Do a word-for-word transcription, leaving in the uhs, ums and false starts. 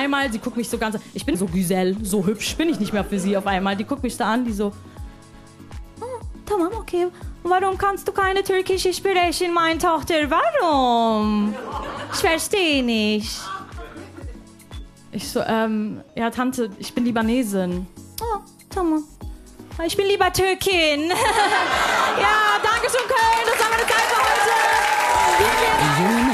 einmal, sie guckt mich so ganz... Ich bin so Güzel, so hübsch bin ich nicht mehr für sie auf einmal. Die guckt mich da an, die so... Oh, tamam, okay. Warum kannst du keine Türkische sprechen, meine Tochter? Warum? Ich verstehe nicht. Ich so, ähm, ja, Tante, ich bin Libanesin. Oh, tamam. Ich bin lieber Türkin. Ja, danke schön, Köln. Das war meine Zeit für heute.